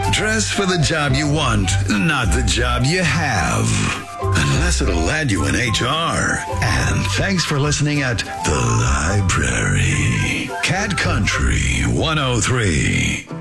Dress for the job you want, not the job you have. Unless it'll land you in HR. And thanks for listening at The Library. Cat Country 103.